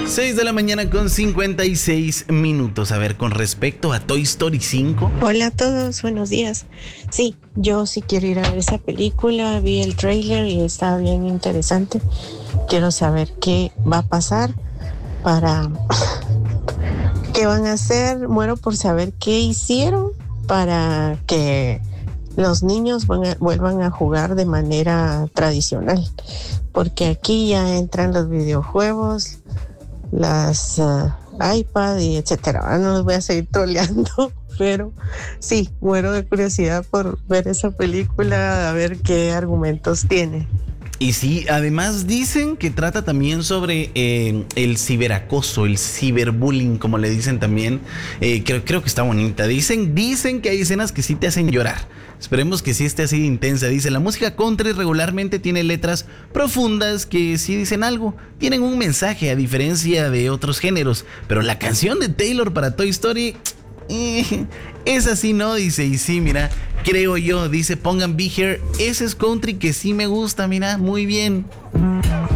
6 de la mañana con 56 minutos. A ver, con respecto a Toy Story 5. Hola a todos, buenos días. Sí, yo sí quiero ir a ver esa película, vi el tráiler y está bien interesante. Quiero saber qué va a pasar para... ¿Qué van a hacer? Muero por saber qué hicieron para que los niños vuelvan a jugar de manera tradicional. Porque aquí ya entran los videojuegos, las iPad y etcétera. No los voy a seguir troleando, pero sí, muero de curiosidad por ver esa película, a ver qué argumentos tiene. Y sí, además dicen que trata también sobre el ciberacoso, el ciberbullying, como le dicen también. Creo que está bonita. Dicen que hay escenas que sí te hacen llorar. Esperemos que sí esté así de intensa. Dice, la música country regularmente tiene letras profundas que sí dicen algo. Tienen un mensaje a diferencia de otros géneros. Pero la canción de Taylor para Toy Story... es así, ¿no? Dice, y sí, mira, creo yo, dice, pongan Be Here, ese es country que sí me gusta, mira, muy bien.